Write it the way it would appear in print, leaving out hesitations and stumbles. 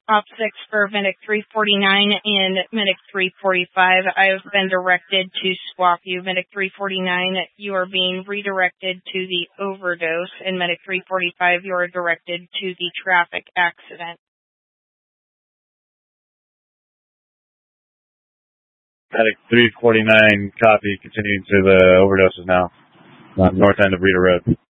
Op 6 for Medic 349 and Medic 345. I have been directed to swap you. Medic 349, you are being redirected to the overdose, and Medic 345, you are directed to the traffic accident. Medic 349, copy. Continuing to the overdoses now. North end of Rita Road.